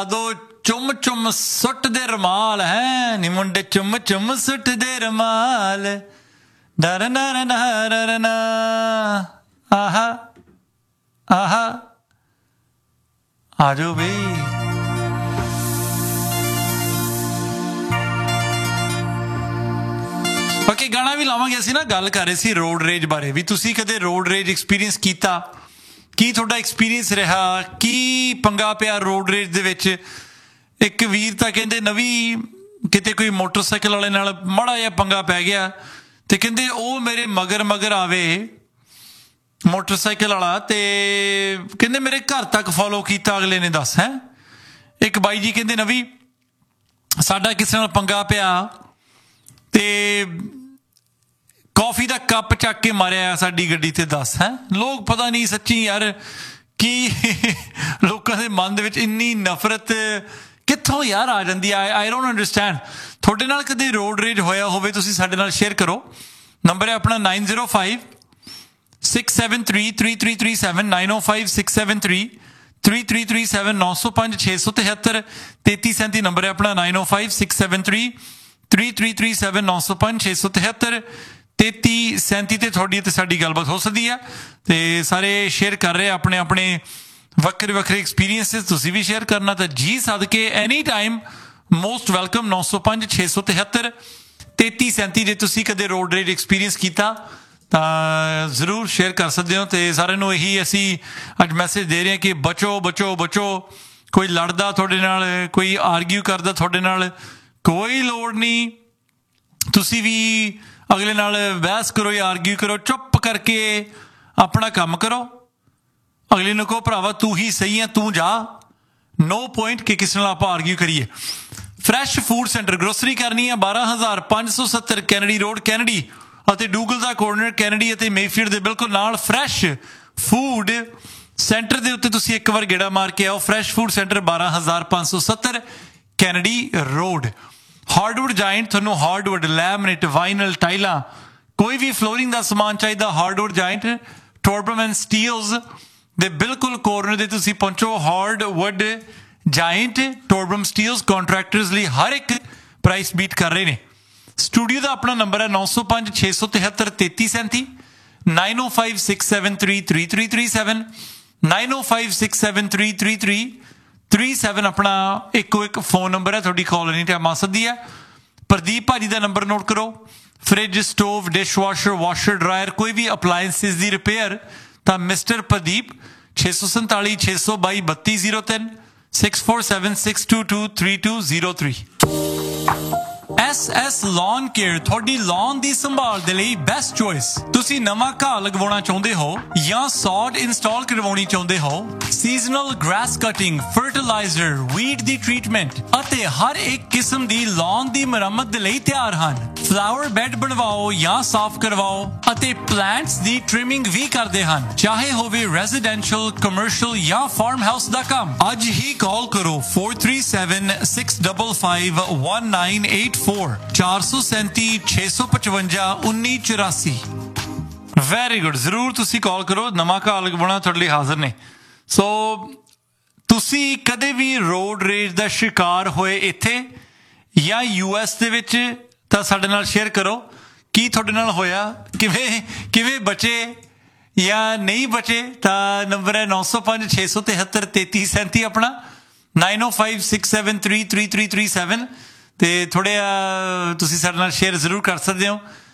ਦੋ ਚੁੰਮ ਚੁੰਮ ਸੁੱਟਦੇ ਰਮਾਲ ਹੈ ਨੀ ਮੁੰਡੇ ਚੁੰਮ ਚੁੰਮ ਸੁੱਟਦੇ ਰਮਾਲ ਡਰ ਨਰ ਨਰ ਨਾ ਆਹਾ ਆਹਾ ਆ ਜਾਓ ਬਈ। ਬਾਕੀ ਗਾਣਾ ਵੀ ਲਾਵਾਂਗੇ। ਅਸੀਂ ਨਾ ਗੱਲ ਕਰ ਰਹੇ ਸੀ ਰੋਡ ਰੇਜ ਬਾਰੇ ਵੀ ਤੁਸੀਂ ਕਦੇ ਰੋਡ ਰੇਜ ਐਕਸਪੀਰੀਅੰਸ ਕੀਤਾ? ਕੀ ਤੁਹਾਡਾ ਐਕਸਪੀਰੀਅੰਸ ਰਿਹਾ? ਕੀ ਪੰਗਾ ਪਿਆ ਰੋਡ ਰੇਜ ਦੇ ਵਿੱਚ? ਇੱਕ ਵੀਰ ਤਾਂ ਕਹਿੰਦੇ ਨਵੀਂ ਕਿਤੇ ਕੋਈ ਮੋਟਰਸਾਈਕਲ ਵਾਲੇ ਨਾਲ ਮਾੜਾ ਜਿਹਾ ਪੰਗਾ ਪੈ ਗਿਆ ਤੇ ਕਹਿੰਦੇ ਉਹ ਮੇਰੇ ਮਗਰ ਆਵੇ ਮੋਟਰਸਾਈਕਲ ਵਾਲਾ ਤੇ ਕਹਿੰਦੇ ਮੇਰੇ ਘਰ ਤੱਕ ਫੋਲੋ ਕੀਤਾ ਅਗਲੇ ਨੇ। ਦੱਸ ਹੈ ਇੱਕ ਬਾਈ ਜੀ ਕਹਿੰਦੇ ਨਵੀਂ ਸਾਡਾ ਕਿਸੇ ਨਾਲ ਪੰਗਾ ਪਿਆ ਤੇ ਕੌਫੀ ਦਾ ਕੱਪ ਚੱਕ ਕੇ ਮਾਰਿਆ ਸਾਡੀ ਗੱਡੀ ਤੇ। ਦੱਸ ਹੈ ਲੋਕ ਪਤਾ ਨਹੀਂ ਸੱਚੀ ਯਾਰ ਕੀ ਲੋਕਾਂ ਦੇ ਮਨ ਦੇ ਵਿੱਚ ਇੰਨੀ ਨਫ਼ਰਤ ਕਿੱਥੋਂ ਯਾਰ ਆ ਜਾਂਦੀ ਆ। I don't understand. ਤੁਹਾਡੇ ਨਾਲ ਕਦੇ ਰੋਡ ਰੇਜ ਹੋਇਆ ਹੋਵੇ ਤੁਸੀਂ ਸਾਡੇ ਨਾਲ ਸ਼ੇਅਰ ਕਰੋ। ਨੰਬਰ ਹੈ ਆਪਣਾ 9056733337 9056733337 905-673-3337 ਨੰਬਰ ਹੈ ਆਪਣਾ 9056733337 905-673-3337 ਤੇ ਤੁਹਾਡੀ ਤੇ ਸਾਡੀ ਗੱਲਬਾਤ ਹੋ ਸਕਦੀ ਹੈ। ਤੇ ਸਾਰੇ ਸ਼ੇਅਰ ਕਰ ਰਹੇ ਆਪਣੇ ਆਪਣੇ ਵੱਖਰੇ ਵੱਖਰੇ ਐਕਸਪੀਰੀਅੰਸਿਸ। ਤੁਸੀਂ ਵੀ ਸ਼ੇਅਰ ਕਰਨਾ ਤਾਂ ਜੀ ਸਦਕੇ ਐਨੀ ਟਾਈਮ ਮੋਸਟ ਵੈਲਕਮ। 905-673-3337 ਜੇ ਤੁਸੀਂ ਕਦੇ ਰੋਡ ਰੇਜ ਐਕਸਪੀਰੀਅੰਸ ਕੀਤਾ ਤਾਂ ਜ਼ਰੂਰ ਸ਼ੇਅਰ ਕਰ ਸਕਦੇ ਹੋ। ਤੇ ਸਾਰਿਆਂ ਨੂੰ ਇਹੀ ਅਸੀਂ ਅੱਜ ਮੈਸੇਜ ਦੇ ਰਹੇ ਹਾਂ ਕਿ ਬਚੋ ਬਚੋ ਬਚੋ। ਕੋਈ ਲੜਦਾ ਤੁਹਾਡੇ ਨਾਲ, ਕੋਈ ਆਰਗਿਊ ਕਰਦਾ ਤੁਹਾਡੇ ਨਾਲ, ਕੋਈ ਲੋੜ ਨਹੀਂ ਤੁਸੀਂ ਵੀ ਅਗਲੇ ਨਾਲ ਬਹਿਸ ਕਰੋ ਜਾਂ ਆਰਗਿਊ ਕਰੋ। ਚੁੱਪ ਕਰਕੇ ਆਪਣਾ ਕੰਮ ਕਰੋ। ਅਗਲੇ ਨੂੰ ਕਹੋ ਭਰਾਵਾ ਤੂੰ ਹੀ ਸਹੀ ਹੈ, ਤੂੰ ਜਾ। ਨੋ ਪੁਆਇੰਟ ਕਿ ਕਿਸੇ ਨਾਲ ਆਪਾਂ ਆਰਗਿਊ ਕਰੀਏ। ਫਰੈਸ਼ ਫੂਡ ਸੈਂਟਰ ਗਰੋਸਰੀ ਕਰਨੀ ਹੈ 12570 ਕੈਨੇਡੀ ਰੋਡ ਕੈਨੇਡੀ ਅਤੇ ਡੂਗਲ ਦਾ ਕੋਰਨਰ ਕੈਨੇਡੀ ਅਤੇ ਮੇਫੀਲਡ ਦੇ ਬਿਲਕੁਲ ਨਾਲ। ਫਰੈਸ਼ ਫੂਡ ਸੈਂਟਰ ਦੇ ਉੱਤੇ ਤੁਸੀਂ ਇੱਕ ਵਾਰ ਗੇੜਾ ਮਾਰ ਕੇ ਆਓ। Fresh food centre 12570 Kennedy road. Hardwood giant ਤੁਹਾਨੂੰ ਹਾਰਡਵੁੱਡ ਲੈਮਨੇਟ ਵਾਈਨਲ ਟਾਈਲਾਂ ਕੋਈ ਵੀ ਫਲੋਰਿੰਗ ਦਾ ਸਮਾਨ ਚਾਹੀਦਾ ਹਾਰਡਵੁੱਡ ਜਾਇੰਟ ਟੋਰਬਮ ਐਂਡ ਸਟੀਲਸ ਦੇ ਬਿਲਕੁਲ ਕੋਰਨਰ ਦੇ ਤੁਸੀਂ ਪਹੁੰਚੋ। ਹਾਰਡਵੁੱਡ ਜਾਇੰਟ ਟੋਰਬਮ ਸਟੀਲਸ ਕੰਟਰੈਕਟਰਸ ਲਈ ਹਰ ਇੱਕ ਪ੍ਰਾਈਸ ਬੀਟ ਕਰ ਰਹੇ ਨੇ। ਸਟੂਡੀਓ ਦਾ ਆਪਣਾ ਨੰਬਰ ਹੈ 905-673-3337 9056733337 9056733337 ਆਪਣਾ ਇੱਕੋ ਇੱਕ ਫੋਨ ਨੰਬਰ ਹੈ। ਤੁਹਾਡੀ ਕਾਲ ਐਨੀ ਟਾਈਮ ਆ ਸਕਦੀ ਹੈ। ਪ੍ਰਦੀਪ ਭਾਜੀ ਦਾ ਨੰਬਰ ਨੋਟ ਕਰੋ। Fridge, stove, dish washer, washer dryer, ਕੋਈ ਵੀ ਅਪਲਾਇੰਸਿਸ ਦੀ ਰਿਪੇਅਰ ਤਾਂ mister Pradeep 647 622 3203 647 622 3203। SS Lawn Care ਤੁਹਾਡੀ lawn ਦੀ ਸੰਭਾਲ ਦੇ ਲਈ ਬੈਸਟ ਚੋਇਸ। ਤੁਸੀਂ ਨਵਾਂ ਘਾਹ ਲਗਵਾਉਣਾ ਚਾਹੁੰਦੇ ਹੋ ਜਾਂ ਸੌਡ ਇੰਸਟਾਲ ਕਰਵਾਉਣੀ ਚਾਹੁੰਦੇ ਹੋ, seasonal grass cutting, fertiliser, weed ਦੀ ਟ੍ਰੀਟਮੈਂਟ ਅਤੇ ਹਰ ਇੱਕ ਕਿਸਮ ਦੀ lawn ਦੀ ਮੁਰੰਮਤ ਦੇ ਲਈ ਤਿਆਰ ਹਨ। ਫਲਾਵਰ ਬੈੱਡ ਬਣਵਾਓ ਜਾਂ ਸਾਫ਼ ਕਰਵਾਓ ਅਤੇ ਪਲਾਂਟਸ ਦੀ ਟ੍ਰਿਮਿੰਗ ਵੀ ਕਰਦੇ ਹਨ। ਚਾਹੇ ਹੋਵੇ ਰੈਜ਼ੀਡੈਂਸ਼ੀਅਲ, ਕਮਰਸ਼ੀਅਲ ਜਾਂ ਫਾਰਮ ਹਾਊਸ ਦਾ ਕੰਮ। ਅੱਜ ਹੀ ਕਾਲ ਕਰੋ 437-655-1984 437-655-1984। Very good. ਜ਼ਰੂਰ ਤੁਸੀਂ ਕਾਲ ਕਰੋ। ਨਵਾਂ ਘਾਹ ਲਗਵਾਉਣਾ ਤੁਹਾਡੇ ਲਈ ਹਾਜ਼ਰ ਨੇ। ਸੋ ਤੁਸੀਂ ਕਦੇ ਵੀ ਰੋਡ ਰੇਜ ਦਾ ਸ਼ਿਕਾਰ ਹੋਏ ਇੱਥੇ ਜਾਂ US ਦੇ ਵਿੱਚ ਤਾਂ ਸਾਡੇ ਨਾਲ ਸ਼ੇਅਰ ਕਰੋ ਕੀ ਤੁਹਾਡੇ ਨਾਲ ਹੋਇਆ, ਕਿਵੇਂ ਬਚੇ ਜਾਂ ਨਹੀਂ ਬਚੇ। ਤਾਂ ਨੰਬਰ ਹੈ 905-673-3337 ਆਪਣਾ 9056733337 ਤੇ ਥੋੜ੍ਹਾ ਤੁਸੀਂ ਸਾਡੇ ਨਾਲ ਸ਼ੇਅਰ ਜ਼ਰੂਰ ਕਰ ਸਕਦੇ ਹੋ।